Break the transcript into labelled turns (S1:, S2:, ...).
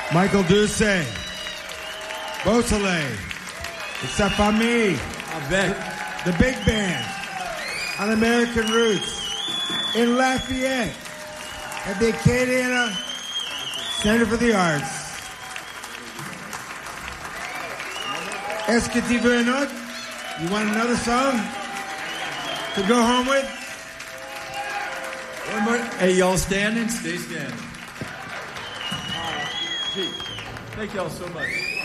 S1: Michael Doucet, Beausoleil, Sa Famille,
S2: Avec,
S1: the big band on American Roots in Lafayette at the Acadiana Center for the Arts. Est-ce que tu veux un autre? You want another song to go home with?
S2: one more. Hey, y'all standing? Stay standing. Pete, thank y'all so much.